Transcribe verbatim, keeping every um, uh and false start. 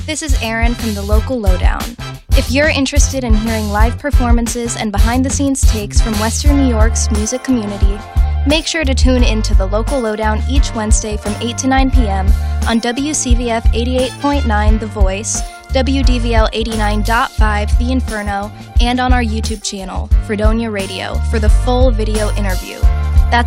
This is Erin from the Local Lowdown. If you're interested in hearing live performances and behind-the-scenes takes from Western New York's music community, make sure to tune into the Local Lowdown each Wednesday from eight to nine p.m. on W C V F eighty-eight point nine The Voice, W D V L eighty-nine point five The Inferno, and on our YouTube channel, Fredonia Radio, for the full video interview.